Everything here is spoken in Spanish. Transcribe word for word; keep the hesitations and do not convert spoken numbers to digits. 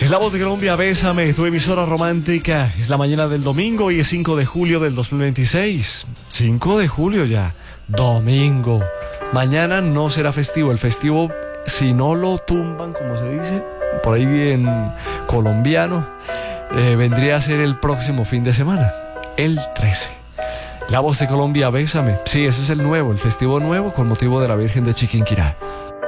Es la voz de Colombia, Bésame, tu emisora romántica. Es la mañana del domingo y es cinco de julio del dos mil veintiséis. cinco de julio ya. Domingo. Mañana no será festivo. El festivo, si no lo tumban, como se dice, por ahí en colombiano, eh, vendría a ser el próximo fin de semana, el trece. La voz de Colombia, Bésame. Sí, ese es el nuevo, el festivo nuevo con motivo de la Virgen de Chiquinquirá.